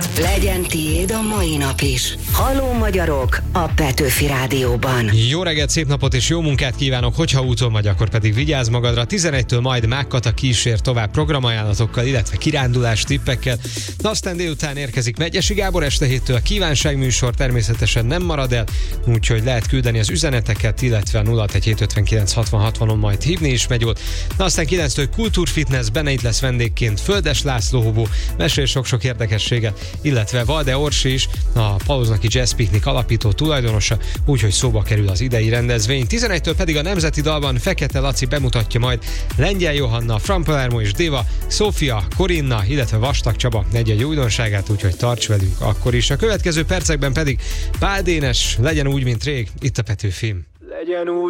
Legyen tiéd a mai nap is. Halló magyarok a Petőfi Rádióban. Jó reggelt, szép napot és jó munkát kívánok, hogyha úton vagy, akkor pedig vigyázz magadra. 11-től majd Mákkata kísér tovább programajánlatokkal, illetve kirándulás tippekkel. Aztán délután érkezik Megyesi Gábor, este 7-től a kívánságműsor természetesen nem marad el, úgyhogy lehet küldeni az üzeneteket, illetve a 061-759-60-60-on majd hívni is megy ott. Aztán 9-től kultúrfitness, benne itt lesz vendégként Földes László Hobó, mesél sok-sok érdekességet, illetve Valde Orsi is, a Paloznaki Jazz Picnic alapító tulajdonosa, úgyhogy szóba kerül az idei rendezvény. 11-től pedig a Nemzeti Dalban Fekete Laci bemutatja majd Lengyel Johanna, Fran Palermo és Déva, Szófia, Korinna, illetve Vastag Csaba egy újdonságát, úgyhogy tarts velünk akkor is. A következő percekben pedig Pál Dénes, Legyen úgy, mint rég, itt a Petőfin. Legyen úgy,